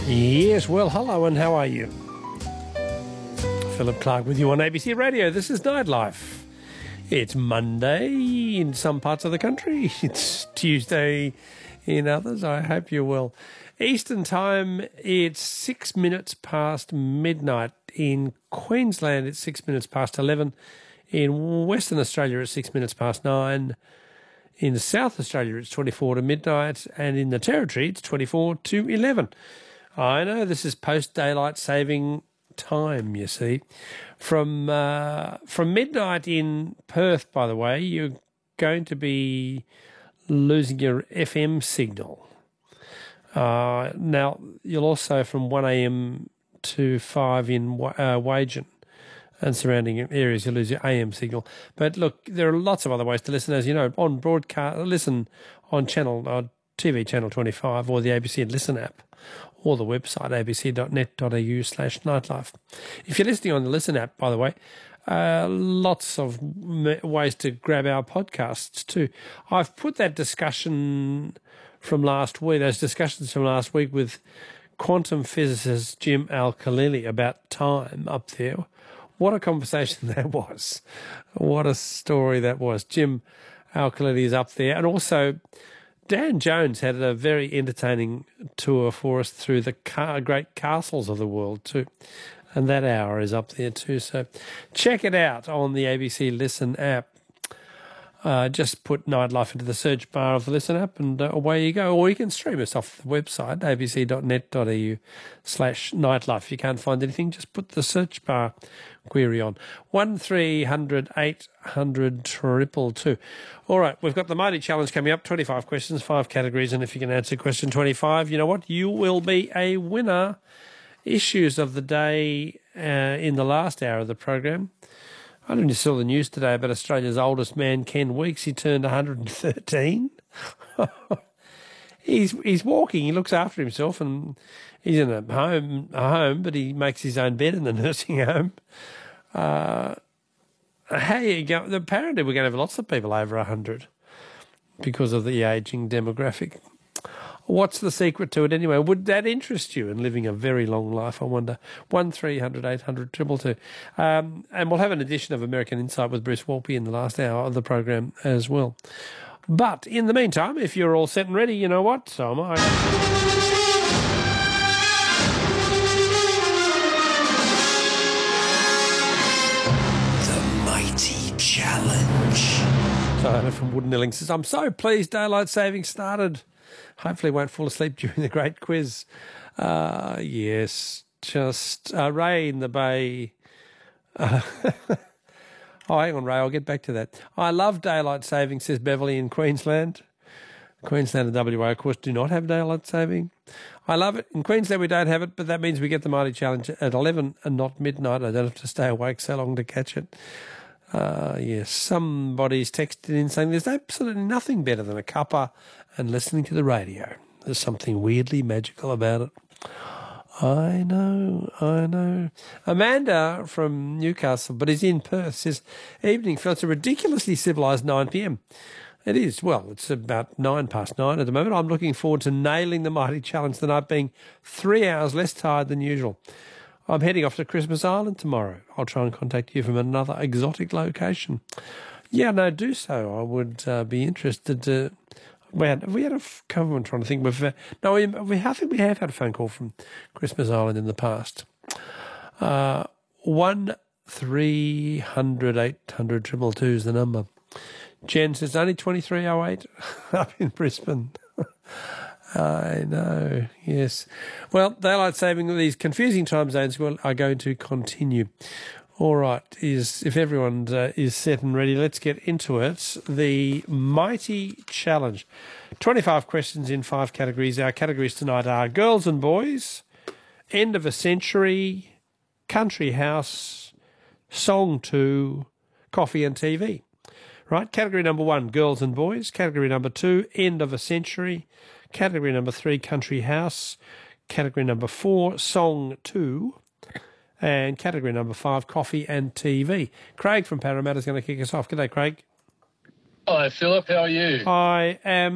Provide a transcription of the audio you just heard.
Yes, well, hello and how are you? Philip Clark with you on ABC Radio. This is Nightlife. It's Monday in some parts of the country. It's Tuesday in others. I hope you're well. Eastern time, it's 6 minutes past midnight. In Queensland, it's 6 minutes past 11. In Western Australia, it's 6 minutes past 9. In South Australia, it's 24 to midnight. And in the Territory, it's 24 to 11. I know this is post-daylight saving time, you see. From midnight in Perth, by the way, you're going to be losing your FM signal. Now, you'll also, from 1 a.m. to 5 in Wagen and surrounding areas, you'll lose your AM signal. But look, there are lots of other ways to listen, as you know, on broadcast, listen on TV channel 25 or the ABC Listen app, or the website abc.net.au/nightlife. If you're listening on the Listen app, by the way, lots of ways to grab our podcasts too. I've put that discussions from last week with quantum physicist Jim Al-Khalili about time up there. What a conversation that was. What a story that was. Jim Al-Khalili is up there. And also, Dan Jones had a very entertaining tour for us through the great castles of the world too. And that hour is up there too. So check it out on the ABC Listen app. Just put Nightlife into the search bar of the Listen app and away you go. Or you can stream us off the website, abc.net.au/nightlife. If you can't find anything, just put the search bar query on. 1300 800 222. All right, we've got the Mighty Challenge coming up. 25 questions, 5 categories. And if you can answer question 25, you know what? You will be a winner. Issues of the day in the last hour of the program. I don't know if you saw the news today about Australia's oldest man, Ken Weeks. He turned 113. He's walking. He looks after himself, and he's in a home, but he makes his own bed in the nursing home. Hey, apparently we're going to have lots of people over 100 because of the ageing demographic. What's the secret to it anyway? Would that interest you in living a very long life, I wonder? 1300 800 222. And we'll have an edition of American Insight with Bruce Walpy in the last hour of the program as well. But in the meantime, if you're all set and ready, you know what? So am I. The Mighty Challenge. Diana from Wooden Nilling says, I'm so pleased daylight saving started. Hopefully won't fall asleep during the great quiz. Yes, just Ray in the Bay. Oh, hang on, Ray, I'll get back to that. I love daylight saving, says Beverly in Queensland. Queensland and WA, of course, do not have daylight saving. I love it. In Queensland, we don't have it, but that means we get the Mighty Challenge at 11 and not midnight. I don't have to stay awake so long to catch it. Yes, somebody's texted in saying there's absolutely nothing better than a cuppa and listening to the radio. There's something weirdly magical about it. I know. Amanda from Newcastle, but is in Perth, says, evening, Phil, it's a ridiculously civilised 9 p.m. It is. Well, it's about 9 past 9 at the moment. I'm looking forward to nailing the Mighty Challenge tonight, being 3 hours less tired than usual. I'm heading off to Christmas Island tomorrow. I'll try and contact you from another exotic location. Yeah, no, do so. I would be interested to... Have we had a phone? I'm trying to think. I think we have had a phone call from Christmas Island in the past. 1300 800 222 is the number. Jen says only 2308 up in Brisbane. I know, yes. Well, daylight saving, these confusing time zones are going to continue. All right, if everyone is set and ready, let's get into it. The Mighty Challenge. 25 questions in 5 categories. Our categories tonight are Girls and Boys, End of a Century, Country House, Song 2, Coffee and TV. Right, category number 1, Girls and Boys. Category number 2, End of a Century. Category number 3, Country House. Category number 4, Song 2. And category number 5, Coffee and TV. Craig from Parramatta is going to kick us off. Good day, Craig. Hi, Philip. How are you? I am